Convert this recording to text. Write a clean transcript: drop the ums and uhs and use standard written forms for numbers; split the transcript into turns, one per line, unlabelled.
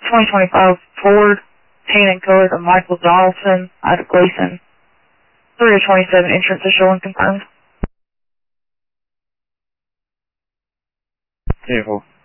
2025 Ford, paint and color to Michael Donaldson out of Gleason. 3 of 27 entrance is showing confirmed.
10-4.